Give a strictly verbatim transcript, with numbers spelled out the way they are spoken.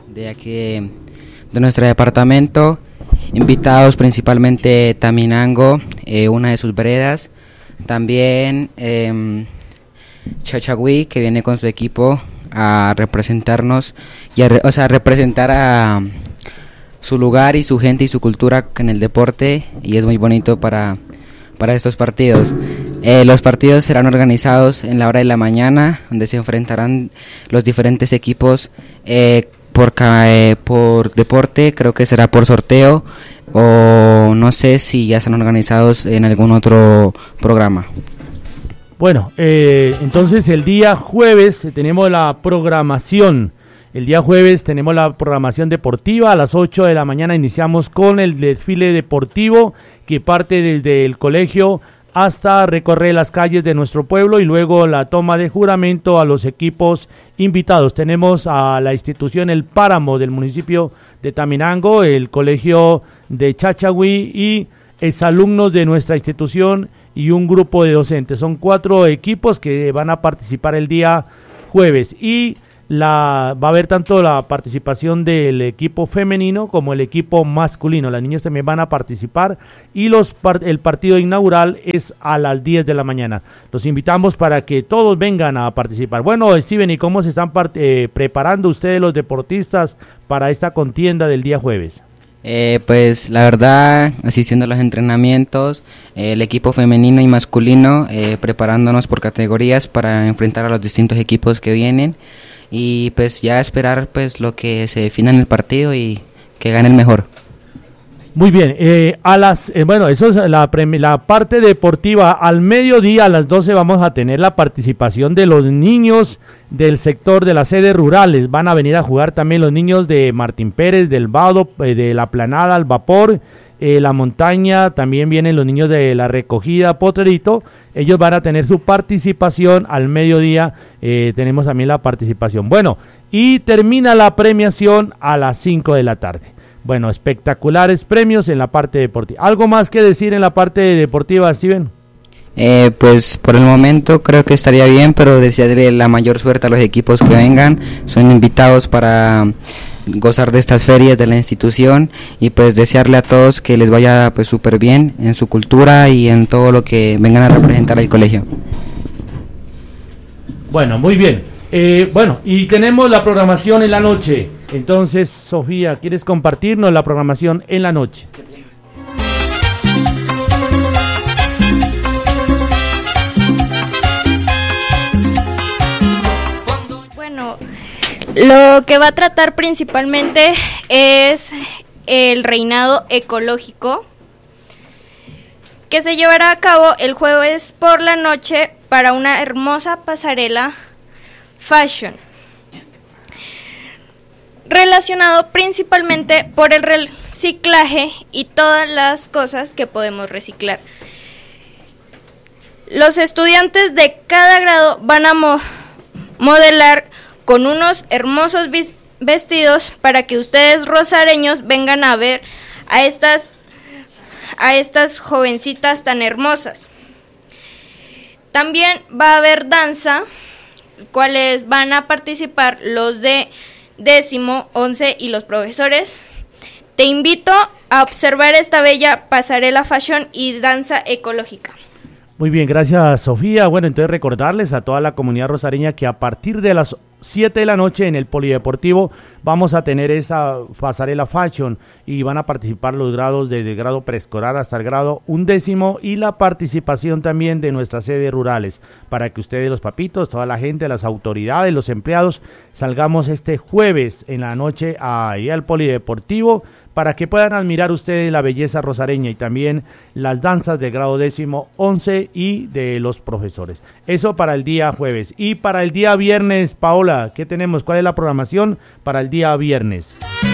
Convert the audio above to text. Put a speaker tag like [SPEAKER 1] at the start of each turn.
[SPEAKER 1] de aquí de, de nuestro departamento, invitados principalmente Taminango, eh, una de sus veredas, también eh, Chachagüí, que viene con su equipo a representarnos, y a re, o sea, a representar a su lugar y su gente y su cultura en el deporte, y es muy bonito para, para estos partidos. Eh, los partidos serán organizados en la hora de la mañana, donde se enfrentarán los diferentes equipos eh, por, eh, por deporte, creo que será por sorteo, o no sé si ya están organizados en algún otro programa.
[SPEAKER 2] Bueno, eh, entonces el día jueves tenemos la programación. El día jueves tenemos la programación deportiva. A las ocho de la mañana iniciamos con el desfile deportivo que parte desde el colegio hasta recorrer las calles de nuestro pueblo y luego la toma de juramento a los equipos invitados. Tenemos a la institución El Páramo del municipio de Taminango, el colegio de Chachagüí y exalumnos de nuestra institución y un grupo de docentes. Son cuatro equipos que van a participar el día jueves y la va a haber tanto la participación del equipo femenino como el equipo masculino. Las niñas también van a participar y los el partido inaugural es a las diez de la mañana. Los invitamos para que todos vengan a participar. Bueno, Steven, ¿y cómo se están eh, preparando ustedes los deportistas para esta contienda del día jueves?
[SPEAKER 1] Eh, pues la verdad, asistiendo a los entrenamientos, eh, el equipo femenino y masculino, eh, preparándonos por categorías para enfrentar a los distintos equipos que vienen y pues ya esperar pues lo que se defina en el partido y que gane el mejor.
[SPEAKER 2] Muy bien, eh, a las eh, bueno, eso es la, la parte deportiva. Al mediodía, a las doce, vamos a tener la participación de los niños del sector de las sedes rurales. Van a venir a jugar también los niños de Martín Pérez, del Vado, eh, de la Planada, al Vapor, eh, la Montaña. También vienen los niños de la Recogida, Potrerito. Ellos van a tener su participación al mediodía. Eh, tenemos también la participación. Bueno, y termina la premiación a las cinco de la tarde. Bueno, espectaculares premios en la parte deportiva. ¿Algo más que decir en la parte deportiva, Steven?
[SPEAKER 1] Eh, pues por el momento creo que estaría bien, pero desearle la mayor suerte a los equipos que vengan. Son invitados para gozar de estas ferias de la institución y pues desearle a todos que les vaya pues súper bien en su cultura y en todo lo que vengan a representar al colegio.
[SPEAKER 2] Bueno, muy bien. Eh, bueno, y tenemos la programación en la noche. Entonces, Sofía, ¿quieres compartirnos la programación en la noche?
[SPEAKER 3] Bueno, lo que va a tratar principalmente es el reinado ecológico, que se llevará a cabo el jueves por la noche para una hermosa pasarela fashion, relacionado principalmente por el reciclaje y todas las cosas que podemos reciclar. Los estudiantes de cada grado van a mo- modelar con unos hermosos vis- vestidos para que ustedes rosareños vengan a ver a estas, a estas jovencitas tan hermosas. También va a haber danza, cuales van a participar los de décimo, once y los profesores. Te invito a observar esta bella pasarela fashion y danza ecológica.
[SPEAKER 2] Muy bien, gracias, Sofía. Bueno, entonces recordarles a toda la comunidad rosareña que a partir de las siete de la noche en el Polideportivo vamos a tener esa pasarela fashion y van a participar los grados desde el grado preescolar hasta el grado undécimo y la participación también de nuestras sedes rurales para que ustedes, los papitos, toda la gente, las autoridades, los empleados, salgamos este jueves en la noche ahí al Polideportivo para que puedan admirar ustedes la belleza rosareña y también las danzas del grado décimo, once y de los profesores. Eso para el día jueves. Y para el día viernes, Paola, ¿qué tenemos? ¿Cuál es la programación para el día viernes?